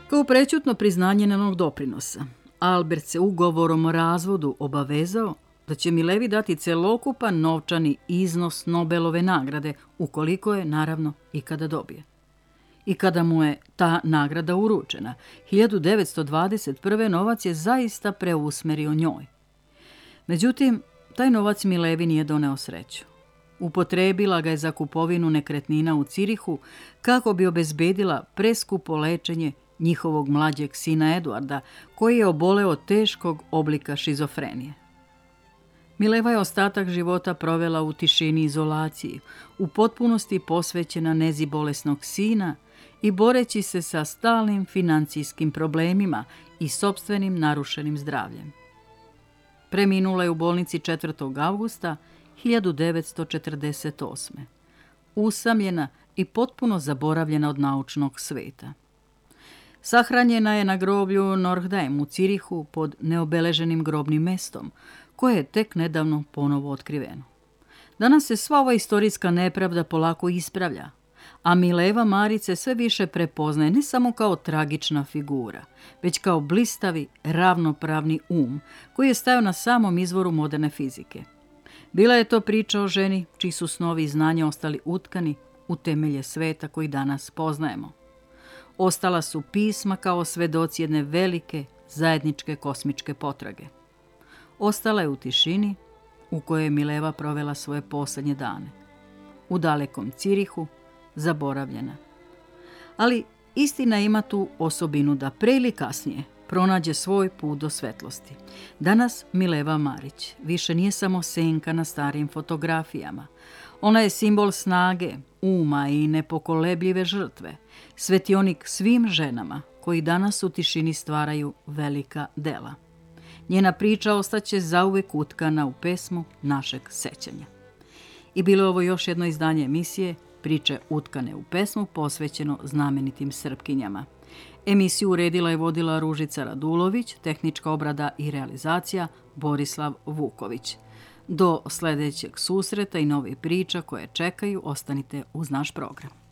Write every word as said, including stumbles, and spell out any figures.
Kao prećutno priznanje njenog doprinosa, Albert se ugovorom o razvodu obavezao da će Milevi dati celokupan novčani iznos Nobelove nagrade, ukoliko je, naravno, ikada dobije. I kada mu je ta nagrada uručena, hiljadu devetsto dvadeset prve. novac je zaista preusmerio njoj. Međutim, taj novac Milevi nije doneo sreću. Upotrebila ga je za kupovinu nekretnina u Cirihu kako bi obezbedila preskupo lečenje njihovog mlađeg sina Eduarda, koji je oboleo od teškog oblika šizofrenije. Mileva je ostatak života provela u tišini i izolaciji, u potpunosti posvećena nezi bolesnog sina i boreći se sa stalnim financijskim problemima i sopstvenim narušenim zdravljem. Preminula je u bolnici četvrtog avgusta hiljadu devetsto četrdeset osme. Usamljena i potpuno zaboravljena od naučnog sveta. Sahranjena je na groblju Norheim u Cirihu pod neobeleženim grobnim mestom, koje je tek nedavno ponovo otkriveno. Danas se sva ova istorijska nepravda polako ispravlja, a Mileva Marić se sve više prepoznaje ne samo kao tragična figura, već kao blistavi, ravnopravni um koji je stajao na samom izvoru moderne fizike. Bila je to priča o ženi čiji su snovi i znanja ostali utkani u temelje sveta koji danas poznajemo. Ostala su pisma kao svedoci jedne velike zajedničke kosmičke potrage. Ostala je u tišini u kojoj je Mileva provela svoje posljednje dane. U dalekom Cirihu, zaboravljena. Ali istina ima tu osobinu da pre ili kasnije pronađe svoj put do svetlosti. Danas Mileva Marić više nije samo senka na starim fotografijama. Ona je simbol snage, uma i nepokolebljive žrtve, svetionik svim ženama koji danas u tišini stvaraju velika dela. Njena priča ostaće zauvek utkana u pesmu našeg sećanja. I bilo je ovo još jedno izdanje emisije Priče utkane u pesmu posvećeno znamenitim Srpkinjama. Emisiju uredila i vodila Ružica Radulović, tehnička obrada i realizacija Borislav Vuković. Do sljedećeg susreta i novih priča koje čekaju, ostanite uz naš program.